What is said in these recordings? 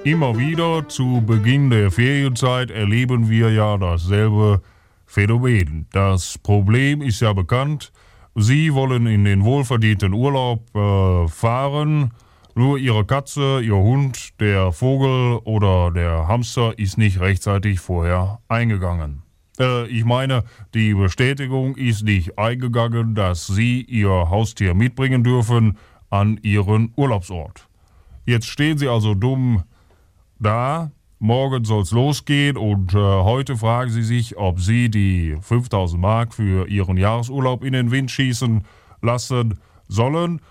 Immer wieder zu Beginn der Ferienzeit erleben wir ja dasselbe Phänomen. Das Problem ist ja bekannt. Sie wollen in den wohlverdienten Urlaub fahren, nur Ihre Katze, Ihr Hund, der Vogel oder der Hamster ist nicht rechtzeitig vorher eingegangen. Ich meine, die Bestätigung ist nicht eingegangen, dass Sie Ihr Haustier mitbringen dürfen an Ihren Urlaubsort. Jetzt stehen Sie also dumm da, morgen soll's losgehen und heute fragen Sie sich, ob Sie die 5.000 Mark für Ihren Jahresurlaub in den Wind schießen lassen sollen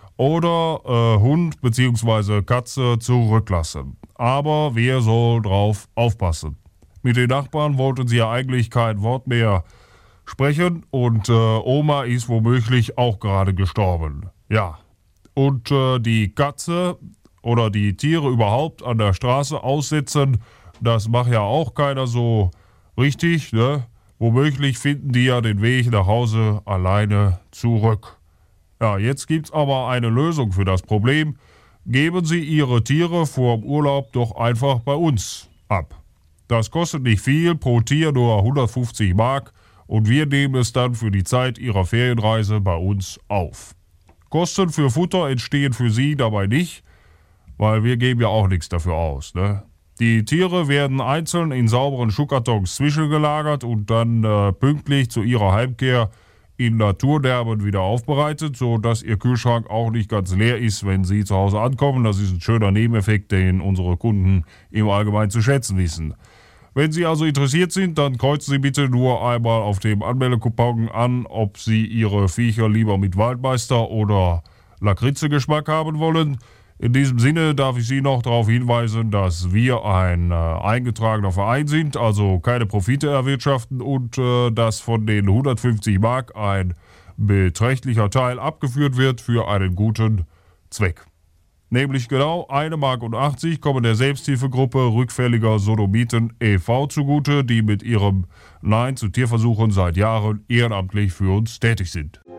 oder Hund bzw. Katze zurücklassen. Aber wer soll drauf aufpassen? Mit den Nachbarn wollten Sie ja eigentlich kein Wort mehr sprechen und Oma ist womöglich auch gerade gestorben. Ja, und die Katze oder die Tiere überhaupt an der Straße aussetzen, das macht ja auch keiner so richtig, ne? Womöglich finden die ja den Weg nach Hause alleine zurück. Ja, jetzt gibt's aber eine Lösung für das Problem. Geben Sie Ihre Tiere vorm Urlaub doch einfach bei uns ab. Das kostet nicht viel, pro Tier nur 150 Mark und wir nehmen es dann für die Zeit Ihrer Ferienreise bei uns auf. Kosten für Futter entstehen für Sie dabei nicht, weil wir geben ja auch nichts dafür aus, ne? Die Tiere werden einzeln in sauberen Schuhkartons zwischengelagert und dann pünktlich zu ihrer Heimkehr in Naturderben wieder aufbereitet, sodass Ihr Kühlschrank auch nicht ganz leer ist, wenn Sie zu Hause ankommen. Das ist ein schöner Nebeneffekt, den unsere Kunden im Allgemeinen zu schätzen wissen. Wenn Sie also interessiert sind, dann kreuzen Sie bitte nur einmal auf dem Anmeldekupon an, ob Sie Ihre Viecher lieber mit Waldmeister oder Lakritze-Geschmack haben wollen. In diesem Sinne darf ich Sie noch darauf hinweisen, dass wir ein eingetragener Verein sind, also keine Profite erwirtschaften und dass von den 150 Mark ein beträchtlicher Teil abgeführt wird für einen guten Zweck. Nämlich genau 1,80 Mark kommen der Selbsthilfegruppe Rückfälliger Sodomiten e.V. zugute, die mit ihrem Nein zu Tierversuchen seit Jahren ehrenamtlich für uns tätig sind.